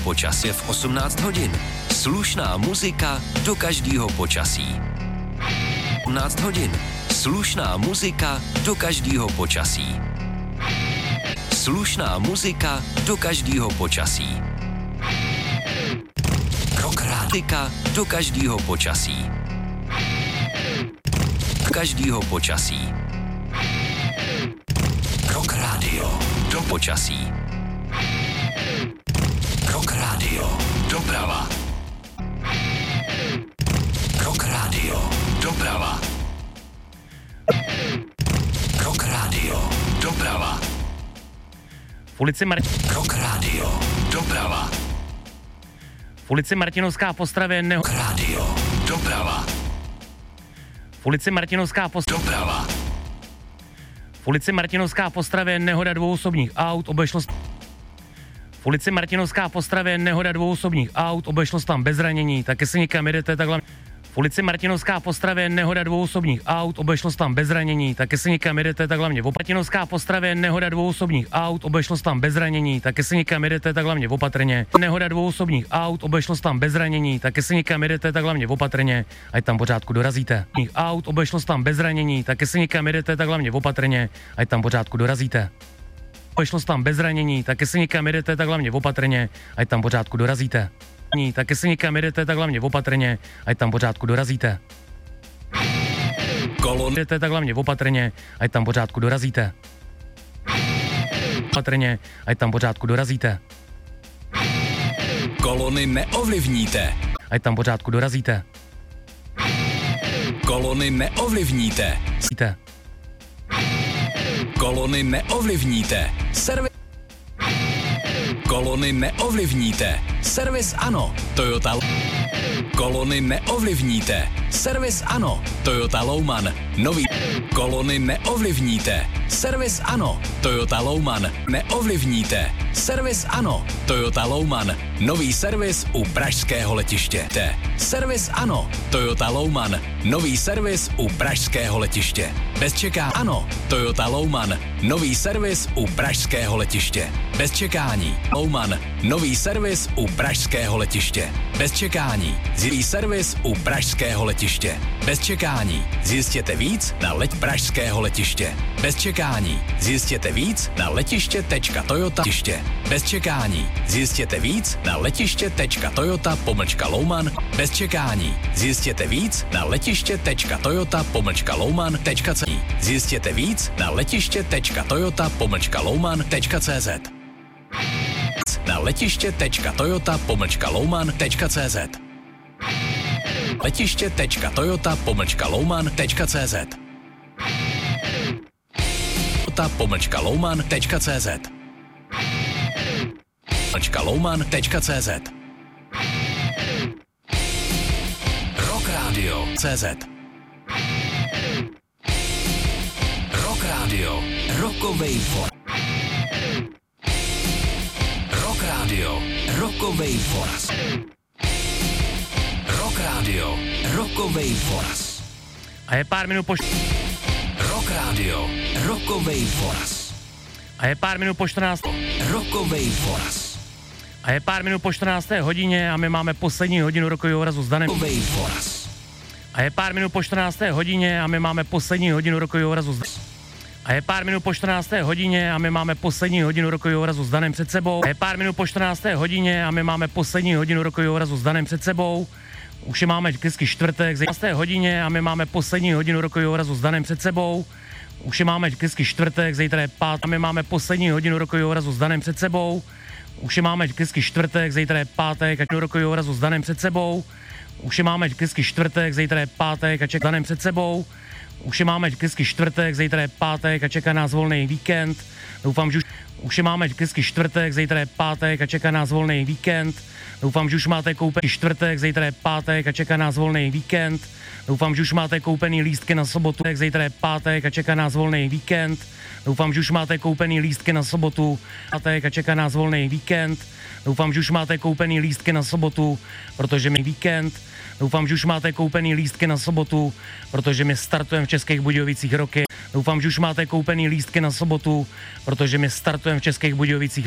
počasí v 18 hodin. Slušná muzika do každého počasí. 18 hodin. Slušná muzika do každého počasí. Slušná muzika do každého počasí. Rock rádia do každého počasí. Do každého počasí. Rock rádio do počasí. Rock rádio doprava. Rock rádio doprava. Rock rádio doprava. V ulici Rock rádio doprava. V ulici Martinovská v Ostravě Rock rádio doprava. V ulici Martinovská doprava. V ulici Martinovská v Ostravě nehoda dvou osobních aut, obešlo v ulici Martinovská v Ostravě nehoda dvou osobních aut, obešlo se tam bez zranění, tak jestli někam jedete, tak hlavně v ulici Martinovská v Ostravě nehoda dvou osobních aut, obešlo se tam bez zranění, tak jestli někam jedete, tak hlavně Martinovská v Ostravě nehoda dvou osobních aut, obešlo se tam bez zranění, tak jestli někam jedete, tak hlavně opatrně. Nehoda dvou osobních aut, obešlo se tam bez zranění, tak jestli někam jedete, tak hlavně opatrně, ať tam pořádku dorazíte. Aut, obešlo se tam bez zranění, tak jestli někam jedete, tak hlavně opatrně, ať tam pořádku dorazíte. Obešlo se tam bez zranění, tak jestli někam jedete, tak hlavně opatrně, ať tam pořádku dorazíte. Tak jestli někam jedete, tak hlavně opatrně, ať tam pořádku dorazíte. Jedete, tak hlavně opatrně, ať tam pořádku dorazíte. Opatrně, ať tam pořádku dorazíte. Kolony neovlivníte. Ať tam pořádku dorazíte. Kolony neovlivníte. Kolony neovlivníte. Kolony neovlivníte. Servis ano. Toyota. Kolony neovlivníte. Servis ano. Toyota Louman. Nový. Kolony neovlivníte. Servis ano. Toyota Louman. Neovlivníte. Servis ano. Toyota Louman. Nový servis u pražského letiště. Servis ano. Toyota Louman. Nový servis u pražského letiště. Bez čekání. Ano. Toyota Louman. Nový servis u pražského letiště. Bez čekání. Louman. Nový servis u pražského letiště. Bez čekání. Zjistí servis u pražského letiště. Bez čekání. Zjistěte víc na pražského letiště. Bez čekání. Zjistěte víc na letiště.toyota. Bez čekání. Zjistěte víc na letiště.toyota-louman. Bez čekání. Zjistěte víc na letiště.toyota-louman.cz. Zjistěte víc na letiště.toyota-louman.cz. Na letiště.toyota-louman.cz. Letiště.toyota-louman.cz. Toyota-louman.cz. Louman.cz. Rock Radio CZ. Rock Radio. Rockovej for. Rock Radio. Rockovej Foras. Rock Radio. Rockovej Foras. A je pár minut po Rock Radio. Rockovej Foras. A je pár minut po 14. Rockovej Foras. A je pár minut po 14. hodině a my máme poslední hodinu rokového razu s Danem. Rockovej Foras. A je pár minut po 14. hodině a my máme poslední hodinu rokového razu s A je pár minut po 14. hodině a my máme poslední hodinu rokového razu s Danem před sebou. A je pár minut po 14. hodině a my máme poslední hodinu rokového razu s Danem před sebou. Už je máme hezky čtvrtek, z 14. hodině a my máme poslední hodinu rokového razu s Danem před sebou. Už je máme hezky čtvrtek, zítra je pátek a my máme poslední hodinu rokového razu s Danem před sebou. Už je máme hezky čtvrtek, zítra je pátek a rokového razu s Danem před sebou. Už je máme hezky čtvrtek, zítra je pátek a čeká Danem před sebou. Už je máme hezky čtvrtek, zítra je pátek a čeká nás volný víkend. Doufám, že už je máme hezky čtvrtek, zítra je pátek a čeká nás volný víkend. Doufám, že už máte koupený čtvrtek, zítra je pátek a čeká nás volný víkend. Doufám, že už máte koupený lístky na sobotu, zítra je pátek a čeká nás volný víkend. Doufám, že už máte koupený lístky na sobotu, pátek a čeká nás volný víkend. Doufám, že už máte koupený lístky na sobotu, protože mi víkend. Doufám, že už máte koupený lístky na sobotu, protože my startujeme v Českých Budějovicích roky. Doufám, že už máte koupený lístky na sobotu, protože my startujeme v Českých Budějovicích